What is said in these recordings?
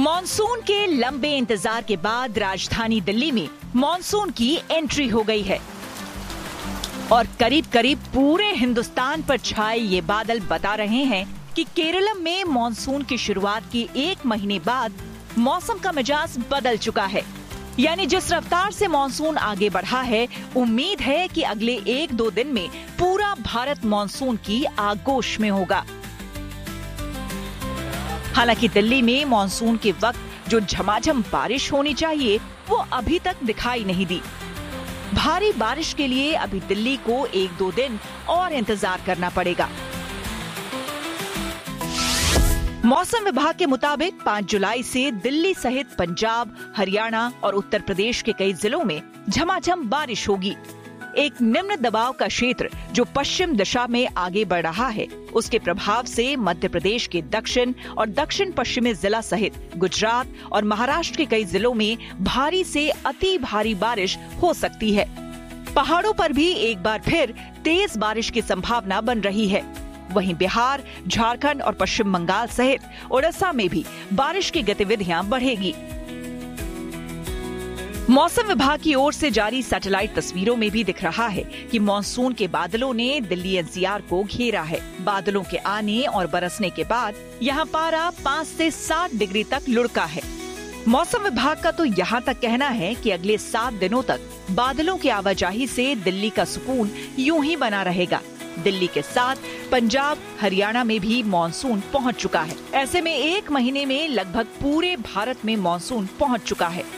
Monsoon के लंबे इंतजार के बाद राजधानी दिल्ली में मॉनसून की एंट्री हो गई है और करीब करीब पूरे हिंदुस्तान पर छाए ये बादल बता रहे हैं कि केरलम में मॉनसून की शुरुआत के 1 महीने बाद मौसम का मिजाज बदल चुका है। यानी जिस रफ्तार से मॉनसून आगे बढ़ा है, उम्मीद है कि अगले 1-2 दिन में पूरा भारत मॉनसून की आगोश में होगा। हालांकि दिल्ली में मॉनसून के वक्त जो झमाझम बारिश होनी चाहिए वो अभी तक दिखाई नहीं दी। भारी बारिश के लिए अभी दिल्ली को 1-2 दिन और इंतजार करना पड़ेगा। मौसम विभाग के मुताबिक 5 जुलाई से दिल्ली सहित पंजाब, हरियाणा और उत्तर प्रदेश के कई जिलों में झमाझम बारिश होगी। एक निम्न दबाव का क्षेत्र जो पश्चिम दिशा में आगे बढ़ रहा है, उसके प्रभाव से मध्य प्रदेश के दक्षिण और दक्षिण पश्चिमी जिला सहित गुजरात और महाराष्ट्र के कई जिलों में भारी से अति भारी बारिश हो सकती है। पहाड़ों पर भी एक बार फिर तेज बारिश की संभावना बन रही है। वहीं बिहार, झारखंड और पश्चिम बंगाल सहित ओडिशा में भी बारिश की गतिविधियां बढ़ेगी। मौसम विभाग की ओर से जारी सैटेलाइट तस्वीरों में भी दिख रहा है कि मॉनसून के बादलों ने दिल्ली एनसीआर को घेरा है। बादलों के आने और बरसने के बाद यहां पारा 5 से 7 डिग्री तक लुढ़का है। मौसम विभाग का तो यहां तक कहना है कि अगले 7 दिनों तक बादलों की आवाजाही से दिल्ली का सुकून यूं ही बना रहेगा। दिल्ली के साथ पंजाब, हरियाणा में भी मॉनसून पहुंच चुका है। ऐसे में 1 महीने में लगभग पूरे भारत में मॉनसून पहुंच चुका है।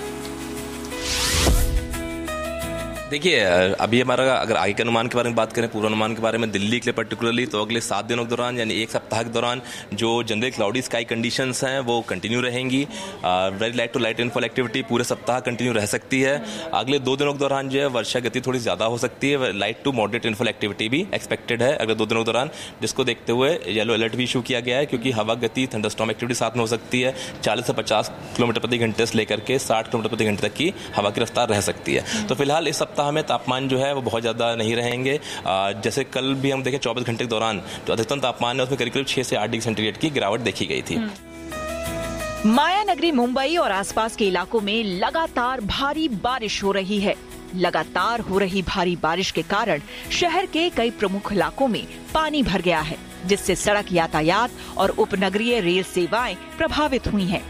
देखिए, अभी हमारा अगर आगे के अनुमान के बारे में बात करें, पूर्वानुमान के बारे में दिल्ली के लिए पर्टिकुलरली, तो अगले 7 दिनों के दौरान यानी 1 सप्ताह के दौरान जो जनरल क्लाउडी स्काई कंडीशंस हैं वो कंटिन्यू रहेंगी। Very light to light rainfall activity पूरे सप्ताह कंटिन्यू रह सकती है। अगले 2 दिनों के दौरान जो है वर्षा गति थोड़ी ज़्यादा हो सकती है। Light to moderate rainfall activity भी एक्सपेक्टेड है अगले 2 दिनों के दौरान, जिसको देखते हुए येलो अलर्ट भी इशू किया गया है, क्योंकि हवा गति थंडरस्टॉर्म एक्टिविटी साथ में हो सकती है। 40 से 50 किलोमीटर प्रति घंटे से लेकर के 60 किलोमीटर प्रति घंटे तक की हवा की रफ्तार रह सकती है। तो फिलहाल इस सप्ताह में तापमान जो है वो बहुत ज्यादा नहीं रहेंगे। जैसे कल भी हम देखें 24 घंटे के दौरान जो अधिकतम तापमान है उसमें करीब 6 से 8 डिग्री सेंटीग्रेड की गिरावट देखी गई थी। माया नगरी मुंबई और आसपास के इलाकों में लगातार भारी बारिश हो रही है। लगातार हो रही भारी बारिश के कारण शहर के कई प्रमुख इलाकों में पानी भर गया है, जिससे सड़क यातायात और उपनगरीय रेल सेवाएं प्रभावित हुई हैं।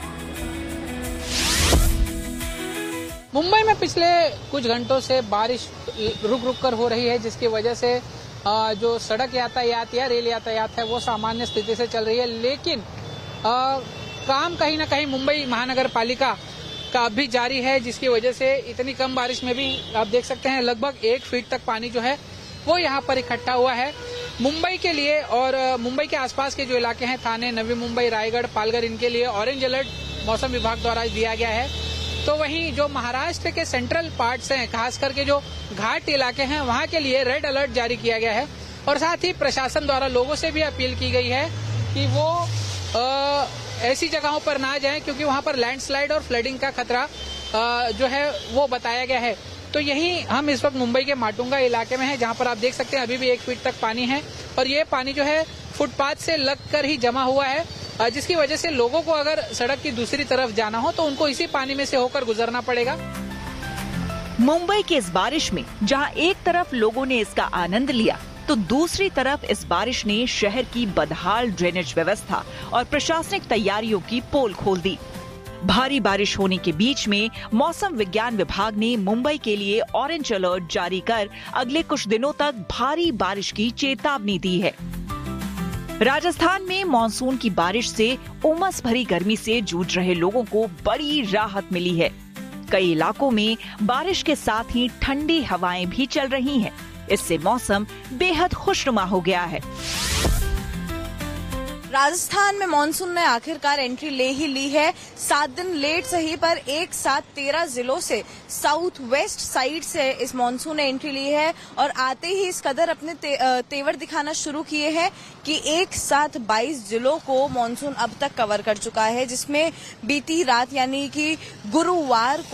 मुंबई में पिछले कुछ घंटों से बारिश रुक रुक कर हो रही है, जिसकी वजह से जो सड़क यातायात या रेल यातायात है वो सामान्य स्थिति से चल रही है। लेकिन काम कहीं ना कहीं मुंबई महानगर पालिका का अभी जारी है, जिसकी वजह से इतनी कम बारिश में भी आप देख सकते हैं लगभग 1 फीट तक पानी जो है वो यहाँ पर इकट्ठा हुआ है। मुंबई के लिए और मुंबई के आसपास के जो इलाके हैं, थाने, नवी मुंबई, रायगढ़, पालघर, इनके लिए ऑरेंज अलर्ट मौसम विभाग द्वारा दिया गया है। तो वहीं जो महाराष्ट्र के सेंट्रल पार्ट्स हैं, खास करके जो घाट इलाके हैं, वहां के लिए रेड अलर्ट जारी किया गया है। और साथ ही प्रशासन द्वारा लोगों से भी अपील की गई है कि वो ऐसी जगहों पर ना जाएं, क्योंकि वहां पर लैंडस्लाइड और फ्लडिंग का खतरा जो है वो बताया गया है। तो यही हम इस वक्त मुंबई के माटुंगा इलाके में हैं, जहां पर आप देख सकते हैं अभी भी 1 फीट तक पानी है और ये पानी जो है फुटपाथ से लगकर ही जमा हुआ है, जिसकी वजह से लोगों को अगर सड़क की दूसरी तरफ जाना हो तो उनको इसी पानी में से होकर गुजरना पड़ेगा। मुंबई की इस बारिश में जहां एक तरफ लोगों ने इसका आनंद लिया, तो दूसरी तरफ इस बारिश ने शहर की बदहाल ड्रेनेज व्यवस्था और प्रशासनिक तैयारियों की पोल खोल दी। भारी बारिश होने के बीच में मौसम विज्ञान विभाग ने मुंबई के लिए ऑरेंज अलर्ट जारी कर अगले कुछ दिनों तक भारी बारिश की चेतावनी दी है। राजस्थान में मॉनसून की बारिश से उमस भरी गर्मी से जूझ रहे लोगों को बड़ी राहत मिली है। कई इलाकों में बारिश के साथ ही ठंडी हवाएं भी चल रही हैं। इससे मौसम बेहद खुशनुमा हो गया है। राजस्थान में मानसून ने आखिरकार एंट्री ले ही ली है। 7 दिन लेट सही पर एक साथ 13 जिलों से साउथ वेस्ट साइड से इस मानसून ने एंट्री ली है और आते ही इस कदर अपने तेवर दिखाना शुरू किए हैं कि एक साथ 22 जिलों को मानसून अब तक कवर कर चुका है, जिसमें बीती रात यानी कि गुरुवार को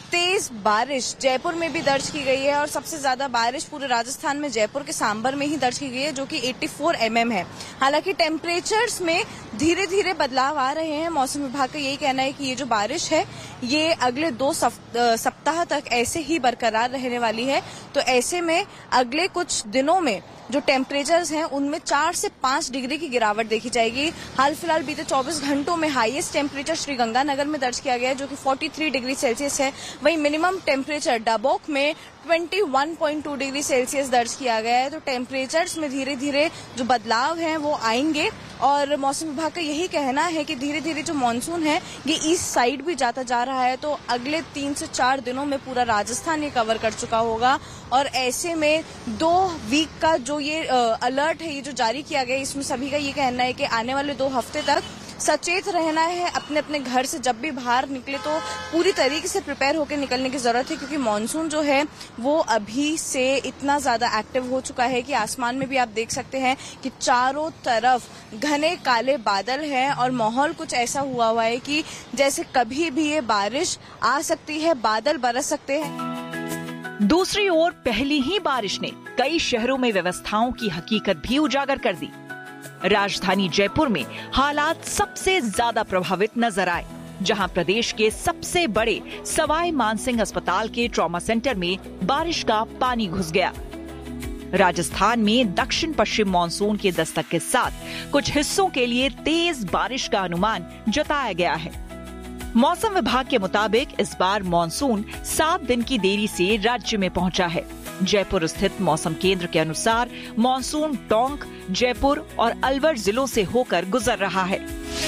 तेज बारिश जयपुर में भी दर्ज की गई है और सबसे ज्यादा बारिश पूरे राजस्थान में जयपुर के सांबर में ही दर्ज की गई है, जो कि 84 mm है। हालांकि टेम्परेचर्स में धीरे धीरे बदलाव आ रहे हैं। मौसम विभाग का यही कहना है कि ये जो बारिश है ये अगले 2 सप्ताह तक ऐसे ही बरकरार रहने वाली है। तो ऐसे में अगले कुछ दिनों में जो टेम्परेचर्स हैं उनमें 4 से 5 डिग्री की गिरावट देखी जाएगी। हाल फिलहाल बीते 24 घंटों में हाईएस्ट टेम्परेचर श्रीगंगानगर में दर्ज किया गया है, जो कि 43 डिग्री सेल्सियस है। वहीं मिनिमम टेम्परेचर डबोक में 21.2 डिग्री सेल्सियस दर्ज किया गया है। तो टेम्परेचर्स में धीरे धीरे जो बदलाव हैं वो आएंगे और मौसम विभाग का यही कहना है कि धीरे धीरे जो मानसून है ये ईस्ट साइड भी जाता जा रहा है। तो अगले 3 से 4 दिनों में पूरा राजस्थान ये कवर कर चुका होगा और ऐसे में 2 वीक का जो ये अलर्ट है ये जो जारी किया गया, इसमें सभी का ये कहना है कि आने वाले 2 हफ्ते तक सचेत रहना है। अपने अपने घर से जब भी बाहर निकले तो पूरी तरीके से प्रिपेयर होकर निकलने की जरूरत है, क्योंकि मानसून जो है वो अभी से इतना ज्यादा एक्टिव हो चुका है कि आसमान में भी आप देख सकते हैं कि चारों तरफ घने काले बादल हैं और माहौल कुछ ऐसा हुआ है कि जैसे कभी भी ये बारिश आ सकती है, बादल बरस सकते हैं। दूसरी ओर पहली ही बारिश ने कई शहरों में व्यवस्थाओं की हकीकत भी उजागर कर दी। राजधानी जयपुर में हालात सबसे ज्यादा प्रभावित नजर आए, जहां प्रदेश के सबसे बड़े सवाई मानसिंह अस्पताल के ट्रॉमा सेंटर में बारिश का पानी घुस गया। राजस्थान में दक्षिण पश्चिम मानसून के दस्तक के साथ कुछ हिस्सों के लिए तेज बारिश का अनुमान जताया गया है। मौसम विभाग के मुताबिक इस बार मानसून 7 दिन की देरी से राज्य में पहुंचा है। जयपुर स्थित मौसम केंद्र के अनुसार मानसून टोंक, जयपुर और अलवर जिलों से होकर गुजर रहा है।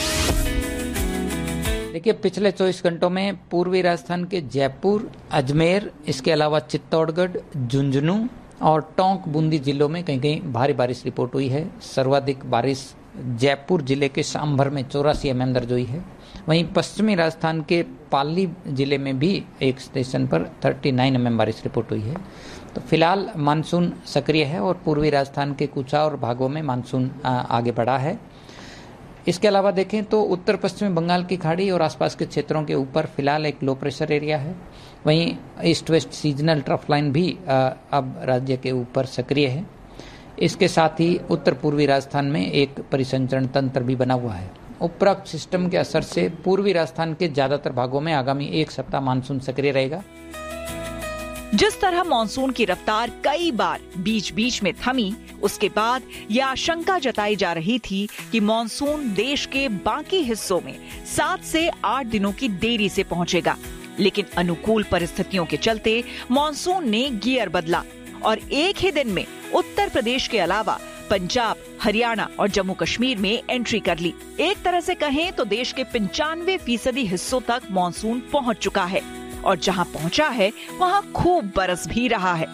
देखिए, पिछले 24 घंटों में पूर्वी राजस्थान के जयपुर, अजमेर, इसके अलावा चित्तौड़गढ़, झुंझुनू और टोंक, बूंदी जिलों में कहीं कहीं भारी बारिश रिपोर्ट हुई है। सर्वाधिक बारिश जयपुर जिले के सांभर में 84 mm दर्ज हुई है। वहीं पश्चिमी राजस्थान के पाली जिले में भी एक स्टेशन पर 39 mm बारिश रिपोर्ट हुई है। तो फिलहाल मानसून सक्रिय है और पूर्वी राजस्थान के कुछ और भागों में मानसून आगे बढ़ा है। इसके अलावा देखें तो उत्तर पश्चिमी बंगाल की खाड़ी और आसपास के क्षेत्रों के ऊपर फिलहाल एक लो प्रेशर एरिया है। वहीं east west seasonal trough line भी अब राज्य के ऊपर सक्रिय है। इसके साथ ही उत्तर पूर्वी राजस्थान में एक परिसंचरण तंत्र भी बना हुआ है। उपरोक्त सिस्टम के असर से पूर्वी राजस्थान के ज्यादातर भागों में आगामी 1 सप्ताह मानसून सक्रिय रहेगा। जिस तरह मानसून की रफ्तार कई बार बीच बीच में थमी, उसके बाद यह आशंका जताई जा रही थी कि मानसून देश के बाकी हिस्सों में 7 से 8 दिनों की देरी से पहुंचेगा। लेकिन अनुकूल परिस्थितियों के चलते मानसून ने गियर बदला और एक ही दिन में उत्तर प्रदेश के अलावा पंजाब, हरियाणा और जम्मू कश्मीर में एंट्री कर ली। एक तरह से कहें तो देश के 95% हिस्सों तक मानसून पहुंच चुका है और जहां पहुंचा है वहां खूब बरस भी रहा है।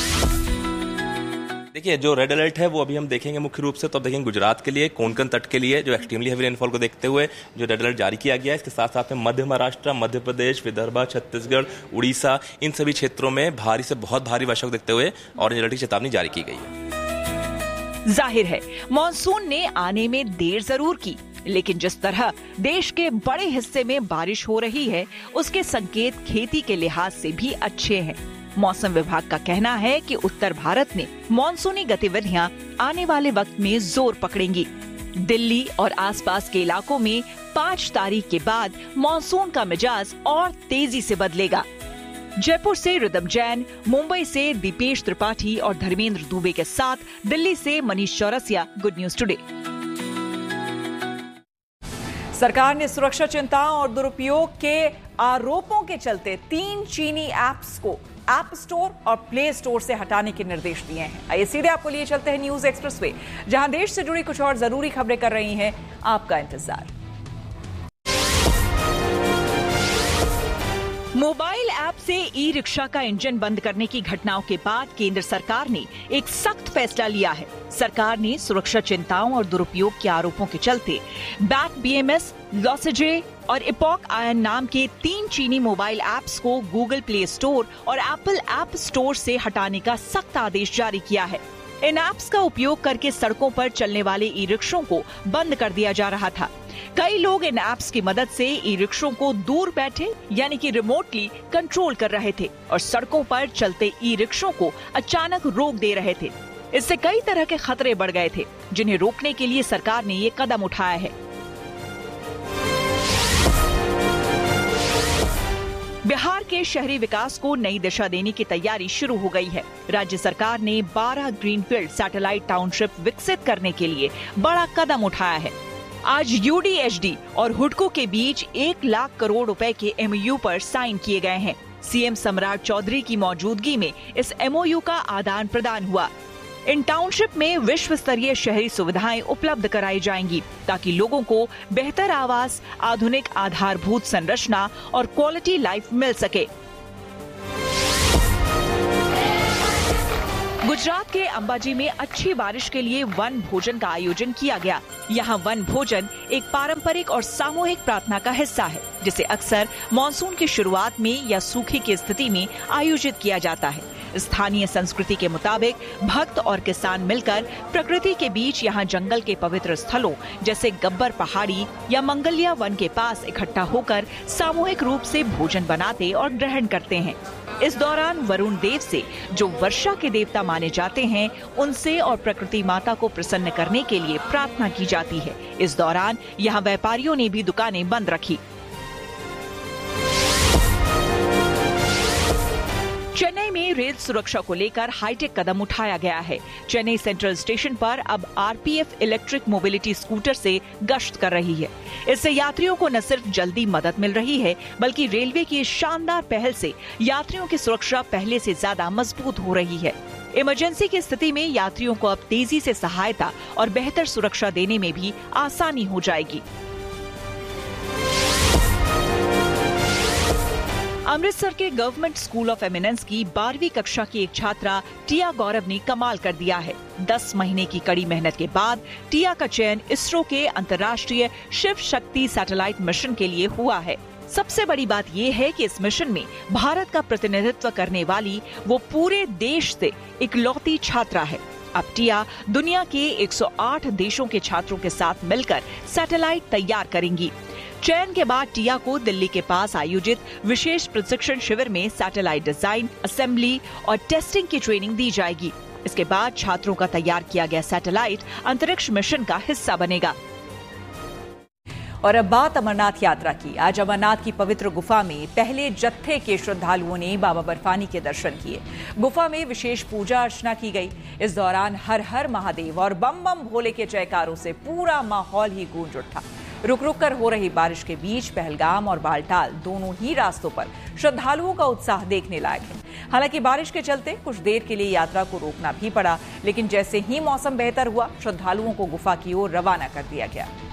देखिए, जो रेड अलर्ट है वो अभी हम देखेंगे मुख्य रूप से तो अब देखेंगे गुजरात के लिए, कोंकण तट के लिए जो एक्सट्रीमली हेवी रेनफॉल को देखते हुए जो रेड अलर्ट जारी किया गया है। इसके साथ साथ में मध्य महाराष्ट्र, मध्य प्रदेश, विदर्भ, छत्तीसगढ़, उड़ीसा, इन सभी क्षेत्रों में भारी से बहुत भारी वर्षा को देखते हुए ऑरेंज अलर्ट की चेतावनी जारी की गई है। जाहिर है मानसून ने आने में देर जरूर की, लेकिन जिस तरह देश के बड़े हिस्से में बारिश हो रही है उसके संकेत खेती के लिहाज से भी अच्छे हैं। मौसम विभाग का कहना है कि उत्तर भारत में मानसूनी गतिविधियां आने वाले वक्त में जोर पकड़ेंगी। दिल्ली और आसपास के इलाकों में 5 तारीख के बाद मानसून का मिजाज और तेजी से बदलेगा। जयपुर से रिदम जैन, मुंबई से दीपेश त्रिपाठी और धर्मेंद्र दुबे के साथ दिल्ली से Manish Chaurasia, good news today. सरकार ने सुरक्षा चिंताओं और दुरुपयोग के आरोपों के चलते 3 चीनी ऐप्स को ऐप स्टोर और प्ले स्टोर से हटाने के निर्देश दिए हैं। आइए सीधे आपको लिए चलते हैं न्यूज एक्सप्रेस वे, जहां देश से जुड़ी कुछ और जरूरी खबरें कर रही हैं आपका इंतजार। मोबाइल ऐप से ई रिक्शा का इंजन बंद करने की घटनाओं के बाद केंद्र सरकार ने एक सख्त फैसला लिया है। सरकार ने सुरक्षा चिंताओं और दुरुपयोग के आरोपों के चलते बैक BMS, लॉसेजे और इपॉक आयन नाम के 3 चीनी मोबाइल ऐप्स को गूगल प्ले स्टोर और एप्पल ऐप स्टोर से हटाने का सख्त आदेश जारी किया है। इन ऐप्स का उपयोग करके सड़कों पर चलने वाले ई रिक्शों को बंद कर दिया जा रहा था। कई लोग इन ऐप्स की मदद से ई रिक्शों को दूर बैठे यानी कि रिमोटली कंट्रोल कर रहे थे और सड़कों पर चलते ई रिक्शों को अचानक रोक दे रहे थे। इससे कई तरह के खतरे बढ़ गए थे, जिन्हें रोकने के लिए सरकार ने ये कदम उठाया है। बिहार के शहरी विकास को नई दिशा देने की तैयारी शुरू हो गई है। राज्य सरकार ने 12 ग्रीनफील्ड सैटेलाइट टाउनशिप विकसित करने के लिए बड़ा कदम उठाया है। आज यूडीएचडी और हुडको के बीच 1 लाख करोड़ रुपए के एमओयू पर साइन किए गए हैं। सीएम सम्राट चौधरी की मौजूदगी में इस एमओयू का आदान प्रदान हुआ। इन टाउनशिप में विश्व स्तरीय शहरी सुविधाएं उपलब्ध कराई जाएंगी ताकि लोगों को बेहतर आवास, आधुनिक आधारभूत संरचना और क्वालिटी लाइफ मिल सके। गुजरात के अंबाजी में अच्छी बारिश के लिए वन भोजन का आयोजन किया गया। यहाँ वन भोजन एक पारंपरिक और सामूहिक प्रार्थना का हिस्सा है, जिसे अक्सर मानसून की शुरुआत में या सूखे की स्थिति में आयोजित किया जाता है। स्थानीय संस्कृति के मुताबिक भक्त और किसान मिलकर प्रकृति के बीच यहाँ जंगल के पवित्र स्थलों जैसे गब्बर पहाड़ी या मंगलिया वन के पास इकट्ठा होकर सामूहिक रूप से भोजन बनाते और ग्रहण करते हैं। इस दौरान वरुण देव से, जो वर्षा के देवता माने जाते हैं, उनसे और प्रकृति माता को प्रसन्न करने के लिए प्रार्थना की जाती है। इस दौरान यहाँ व्यापारियों ने भी दुकानें बंद रखी। चेन्नई में रेल सुरक्षा को लेकर हाईटेक कदम उठाया गया है। चेन्नई सेंट्रल स्टेशन पर अब आरपीएफ इलेक्ट्रिक मोबिलिटी स्कूटर से गश्त कर रही है। इससे यात्रियों को न सिर्फ जल्दी मदद मिल रही है, बल्कि रेलवे की इस शानदार पहल से यात्रियों की सुरक्षा पहले से ज्यादा मजबूत हो रही है। इमरजेंसी की स्थिति में यात्रियों को अब तेजी से सहायता और बेहतर सुरक्षा देने में भी आसानी हो जाएगी। अमृतसर के गवर्नमेंट स्कूल ऑफ एमिनेंस की 12वीं कक्षा की एक छात्रा टिया गौरव ने कमाल कर दिया है। 10 महीने की कड़ी मेहनत के बाद टिया का चयन इसरो के अंतर्राष्ट्रीय शिव शक्ति सैटेलाइट मिशन के लिए हुआ है। सबसे बड़ी बात यह है कि इस मिशन में भारत का प्रतिनिधित्व करने वाली वो पूरे देश से इकलौती छात्रा है। अब टिया दुनिया के 108 देशों के छात्रों के साथ मिलकर सैटेलाइट तैयार करेंगी। चयन के बाद टिया को दिल्ली के पास आयोजित विशेष प्रशिक्षण शिविर में सैटेलाइट डिजाइन, असेंबली और टेस्टिंग की ट्रेनिंग दी जाएगी। इसके बाद छात्रों का तैयार किया गया सैटेलाइट अंतरिक्ष मिशन का हिस्सा बनेगा। और अब बात अमरनाथ यात्रा की। आज अमरनाथ की पवित्र गुफा में पहले जत्थे के श्रद्धालुओं ने बाबा बर्फानी के दर्शन किए। गुफा में विशेष पूजा अर्चना की गई। इस दौरान हर हर महादेव और बम बम भोले के जयकारों से पूरा माहौल ही गूंज उठा। रुक रुक कर हो रही बारिश के बीच पहलगाम और बालटाल दोनों ही रास्तों पर श्रद्धालुओं का उत्साह देखने लायक है। हालांकि बारिश के चलते कुछ देर के लिए यात्रा को रोकना भी पड़ा, लेकिन जैसे ही मौसम बेहतर हुआ, श्रद्धालुओं को गुफा की ओर रवाना कर दिया गया।